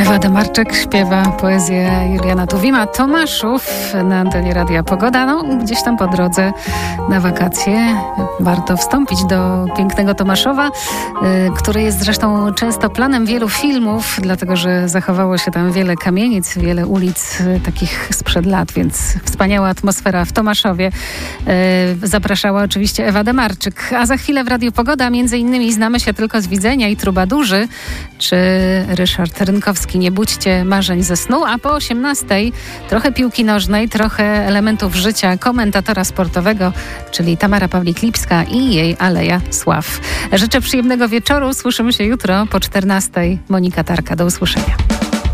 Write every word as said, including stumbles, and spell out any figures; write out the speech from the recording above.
Ewa Demarczyk śpiewa poezję Juliana Tuwima. Tomaszów na antenie Radia Pogoda. No, gdzieś tam po drodze na wakacje warto wstąpić do pięknego Tomaszowa, y, który jest zresztą często planem wielu filmów, dlatego że zachowało się tam wiele kamienic, wiele ulic y, takich sprzed lat, więc wspaniała atmosfera w Tomaszowie. Y, zapraszała oczywiście Ewa Demarczyk. A za chwilę w Radiu Pogoda między innymi Znamy się tylko z widzenia i Trubadurzy, czy Ryszard Rynkowski Nie budźcie marzeń ze snu, a po osiemnastej trochę piłki nożnej, trochę elementów życia komentatora sportowego, czyli Tamara Pawlik-Lipska i jej Aleja Sław. Życzę przyjemnego wieczoru. Słyszymy się jutro po czternastej. Monika Tarka. Do usłyszenia.